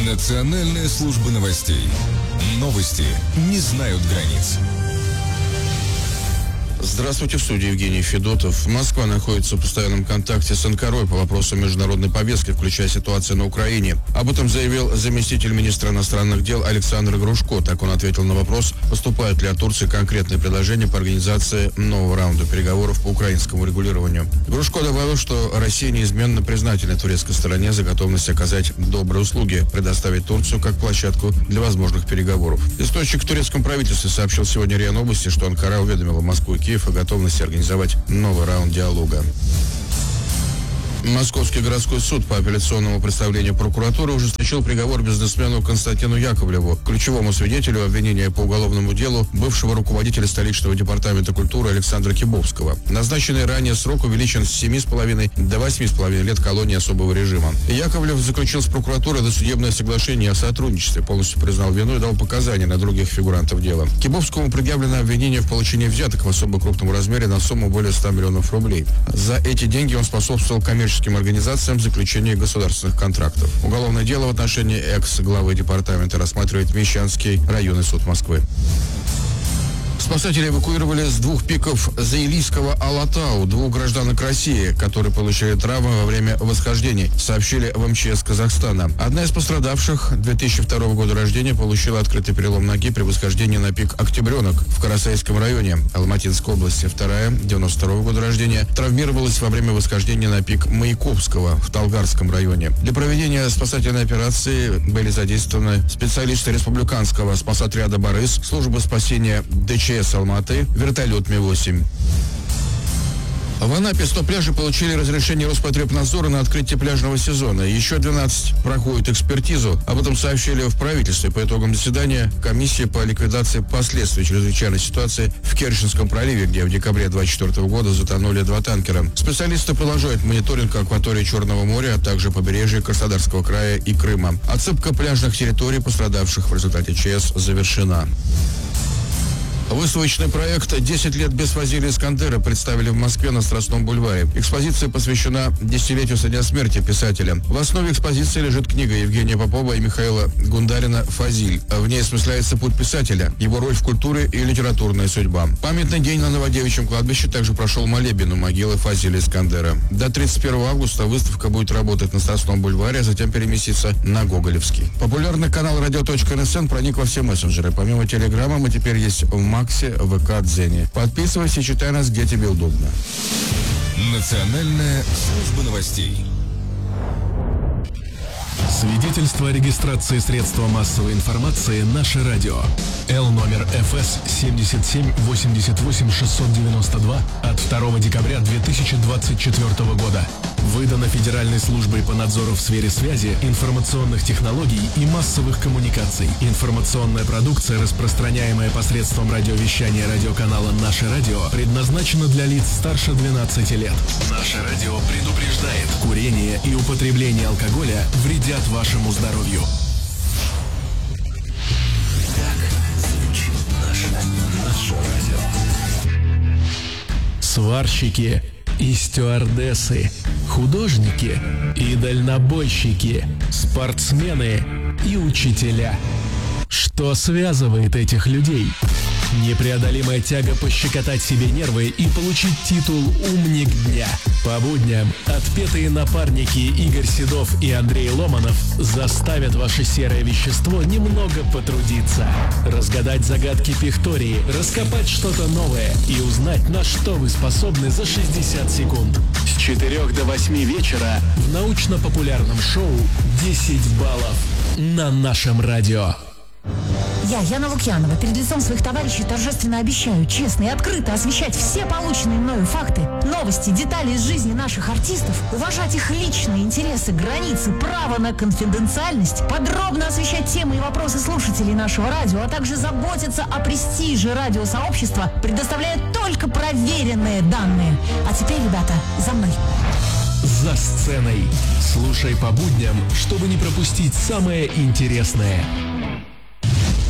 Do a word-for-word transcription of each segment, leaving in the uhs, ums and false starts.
Национальная служба новостей. Новости не знают границ. Здравствуйте, в студии Евгений Федотов. Москва находится в постоянном контакте с Анкарой по вопросам международной повестки, включая ситуацию на Украине. Об этом заявил заместитель министра иностранных дел Александр Грушко. Так он ответил на вопрос, поступают ли от Турции конкретные предложения по организации нового раунда переговоров по украинскому регулированию. Грушко добавил, что Россия неизменно признательна турецкой стороне за готовность оказать добрые услуги, предоставить Турцию как площадку для возможных переговоров. Источник в турецком правительстве сообщил сегодня РИА Новости, что Анкара уведомила Москву и Киев о готовности организовать новый раунд диалога. Московский городской суд по апелляционному представлению прокуратуры ужесточил приговор бизнесмену Константину Яковлеву, ключевому свидетелю обвинения по уголовному делу бывшего руководителя столичного департамента культуры Александра Кибовского. Назначенный ранее срок увеличен с семи с половиной до восьми с половиной лет колонии особого режима. Яковлев заключил с прокуратурой досудебное соглашение о сотрудничестве, полностью признал вину и дал показания на других фигурантов дела. Кибовскому предъявлено обвинение в получении взяток в особо крупном размере на сумму более ста миллионов рублей. За эти деньги он способствовал коммерческим организациям заключения государственных контрактов. Уголовное дело в отношении экс-главы департамента рассматривает Мещанский районный суд Москвы. Спасатели эвакуировали с двух пиков Заилийского Алатау двух гражданок России, которые получили травмы во время восхождений, сообщили в МЧС Казахстана. Одна из пострадавших, две тысячи второго года рождения, получила открытый перелом ноги при восхождении на пик Октябренок в Карасайском районе Алматинской области. Вторая, девяносто второго года рождения, травмировалась во время восхождения на пик Маяковского в Талгарском районе. Для проведения спасательной операции были задействованы специалисты республиканского спасотряда «Борис», службы спасения ДЧС Алматы, вертолет Ми восемь. В Анапе сто пляжей получили разрешение Роспотребнадзора на открытие пляжного сезона. Еще двенадцать проходят экспертизу. Об этом сообщили в правительстве по итогам заседания комиссии по ликвидации последствий чрезвычайной ситуации в Керченском проливе, где в декабре двадцать четвёртого года затонули два танкера. Специалисты продолжают мониторинг акватории Черного моря, а также побережья Краснодарского края и Крыма. Отсыпка пляжных территорий, пострадавших в результате ЧС, завершена. Выставочный проект «десять лет без Фазилия Искандера» представили в Москве на Страстном бульваре. Экспозиция посвящена десятилетию со дня смерти писателя. В основе экспозиции лежит книга Евгения Попова и Михаила Гундарина «Фазиль». В ней осмысляется путь писателя, его роль в культуре и литературная судьба. Памятный день на Новодевичьем кладбище также прошел молебен у могилы Фазилия Искандера. До тридцать первого августа выставка будет работать на Страстном бульваре, а затем переместится на Гоголевский. Популярный канал радио точка эн эс эн проник во все мессенджеры. Помимо Телеграма мы теперь есть в Максе, ВК, Дзене. Подписывайся и читай нас, где тебе удобно. Национальная служба новостей. Свидетельство о регистрации средства массовой информации «Наше радио». Л номер эф эс семьдесят семь восемьдесят восемь шестьсот девяносто два от второго декабря две тысячи двадцать четвёртого года. Выдано Федеральной службой по надзору в сфере связи, информационных технологий и массовых коммуникаций. Информационная продукция, распространяемая посредством радиовещания радиоканала «Наше радио», предназначена для лиц старше двенадцати лет. «Наше радио» предупреждает: курение и употребление алкоголя вредят вашему здоровью. Сварщики и стюардессы, художники и дальнобойщики, спортсмены и учителя. Что связывает этих людей? Непреодолимая тяга пощекотать себе нервы и получить титул «Умник дня». По будням отпетые напарники Игорь Седов и Андрей Ломанов заставят ваше серое вещество немного потрудиться. Разгадать загадки пихтории, раскопать что-то новое и узнать, на что вы способны за шестьдесят секунд. С четырёх до восьми вечера в научно-популярном шоу «десять баллов» на нашем радио. Я, Яна Лукьянова, перед лицом своих товарищей торжественно обещаю честно и открыто освещать все полученные мною факты, новости, детали из жизни наших артистов, уважать их личные интересы, границы, право на конфиденциальность, подробно освещать темы и вопросы слушателей нашего радио, а также заботиться о престиже радиосообщества, предоставляя только проверенные данные. А теперь, ребята, за мной. За сценой. Слушай по будням, чтобы не пропустить самое интересное.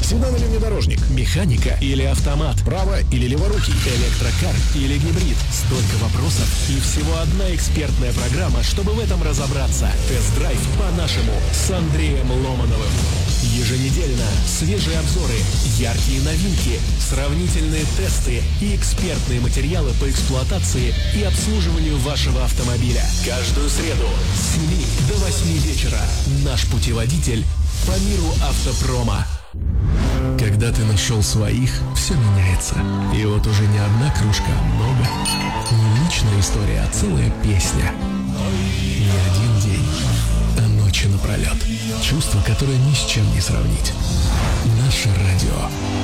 Седан или внедорожник? Механика или автомат? Право или леворукий? Электрокар или гибрид? Столько вопросов и всего одна экспертная программа, чтобы в этом разобраться. Тест-драйв по-нашему с Андреем Ломановым. Еженедельно свежие обзоры, яркие новинки, сравнительные тесты и экспертные материалы по эксплуатации и обслуживанию вашего автомобиля. Каждую среду с семи до восьми вечера наш путеводитель по миру автопрома. Когда ты нашел своих, все меняется. И вот уже не одна кружка, а много. Не личная история, а целая песня. Не один день, а ночи напролет. Чувство, которое ни с чем не сравнить. Наше радио.